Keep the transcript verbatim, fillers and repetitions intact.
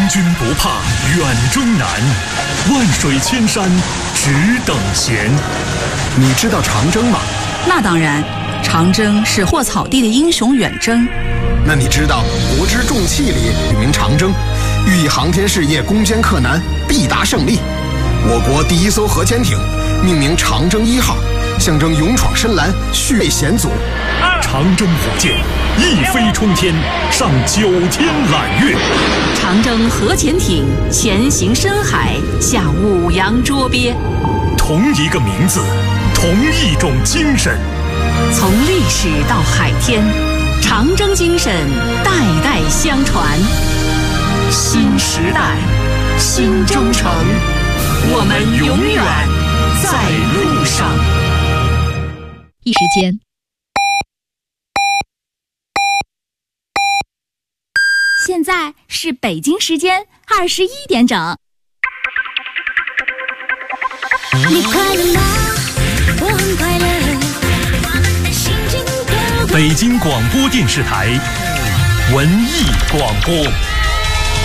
军不怕远征难，万水千山只等闲。 你知道长征吗？ 那当然，长征是霍草地的英雄远征。 那你知道国之重器里取名长征，寓意航天事业攻坚克难，必达胜利。我国第一艘核潜艇命名长征一号，象征勇闯深蓝，续位险阻。 长征火箭一飞冲天，上九天揽月。 长征核潜艇前行深海，下五洋捉鳖。 同一个名字，同一种精神。 从历史到海天，长征精神代代相传。新时代，新征程，我们永远在路上。 一时间， 现在是北京时间二十一点整。 你快乐吗？我很快乐。心情更北京广播电视台文艺广播。